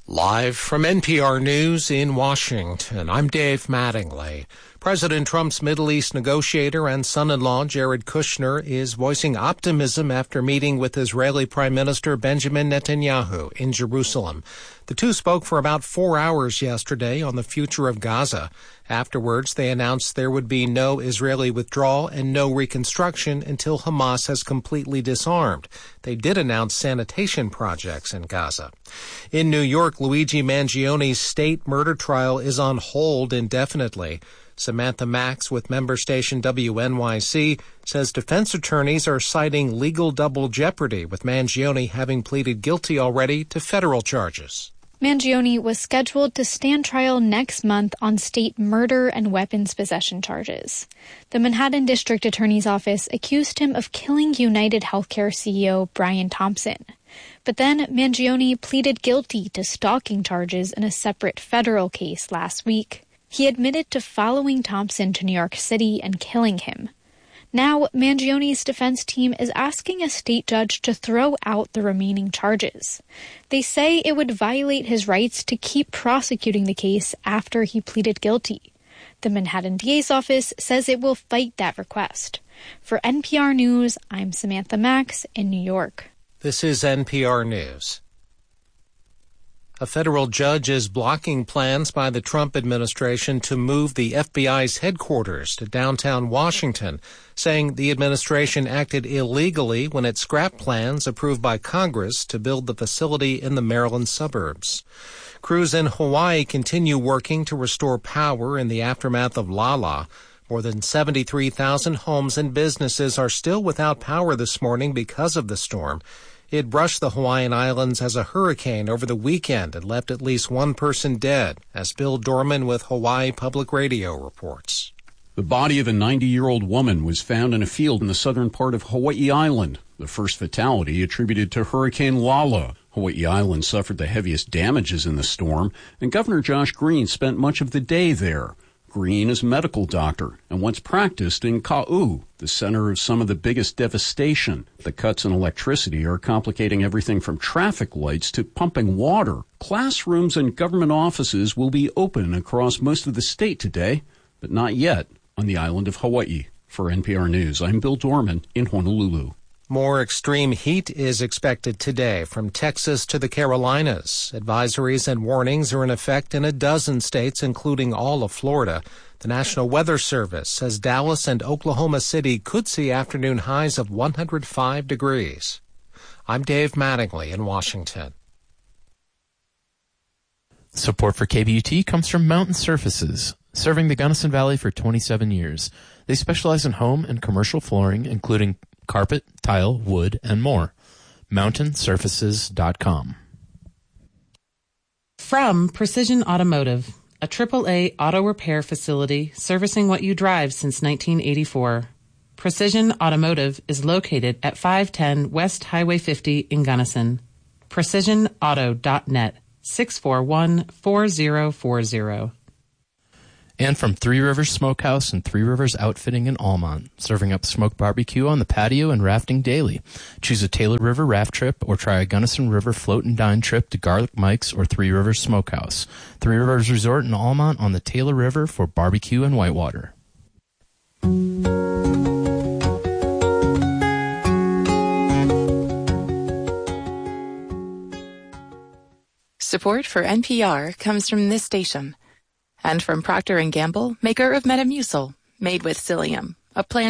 Live from NPR News in Washington, I'm Dave Mattingly. President Trump's Middle East negotiator and son-in-law Jared Kushner is voicing optimism after meeting with Israeli Prime Minister Benjamin Netanyahu in Jerusalem. The two spoke for about 4 hours yesterday on the future of Gaza. Afterwards, they announced there would be no Israeli withdrawal and no reconstruction until Hamas has completely disarmed. They did announce sanitation projects in Gaza. In New York, Luigi Mangioni's state murder trial is on hold indefinitely. Samantha Max with member station WNYC says defense attorneys are citing legal double jeopardy, with Mangioni having pleaded guilty already to federal charges. Mangioni was scheduled to stand trial next month on state murder and weapons possession charges. The Manhattan District Attorney's Office accused him of killing United Healthcare CEO Brian Thompson. But then Mangioni pleaded guilty to stalking charges in a separate federal case last week. He admitted to following Thompson to New York City and killing him. Now, Mangioni's defense team is asking a state judge to throw out the remaining charges. They say it would violate his rights to keep prosecuting the case after he pleaded guilty. The Manhattan DA's office says it will fight that request. For NPR News, I'm Samantha Max in New York. This is NPR News. A federal judge is blocking plans by the Trump administration to move the FBI's headquarters to downtown Washington, saying the administration acted illegally when it scrapped plans approved by Congress to build the facility in the Maryland suburbs. Crews in Hawaii continue working to restore power in the aftermath of Lala. More than 73,000 homes and businesses are still without power this morning because of the storm. It brushed the Hawaiian Islands as a hurricane over the weekend and left at least one person dead, as Bill Dorman with Hawaii Public Radio reports. The body of a 90-year-old woman was found in a field in the southern part of Hawaii Island, the first fatality attributed to Hurricane Lala. Hawaii Island suffered the heaviest damages in the storm, and Governor Josh Green spent much of the day there. Green is a medical doctor and once practiced in Ka'u, the center of some of the biggest devastation. The cuts in electricity are complicating everything from traffic lights to pumping water. Classrooms and government offices will be open across most of the state today, but not yet on the island of Hawaii. For NPR News, I'm Bill Dorman in Honolulu. More extreme heat is expected today from Texas to the Carolinas. Advisories and warnings are in effect in a dozen states, including all of Florida. The National Weather Service says Dallas and Oklahoma City could see afternoon highs of 105 degrees. I'm Dave Mattingly in Washington. Support for KBUT comes from Mountain Surfaces, serving the Gunnison Valley for 27 years. They specialize in home and commercial flooring, including carpet, tile, wood, and more. MountainSurfaces.com. From Precision Automotive, a AAA auto repair facility servicing what you drive since 1984. Precision Automotive is located at 510 West Highway 50 in Gunnison. PrecisionAuto.net, 641-4040. And from Three Rivers Smokehouse and Three Rivers Outfitting in Almont, serving up smoked barbecue on the patio and rafting daily. Choose a Taylor River raft trip or try a Gunnison River float and dine trip to Garlic Mike's or Three Rivers Smokehouse. Three Rivers Resort in Almont on the Taylor River for barbecue and whitewater. Support for NPR comes from this station. And from Procter & Gamble, maker of Metamucil, made with psyllium, a plant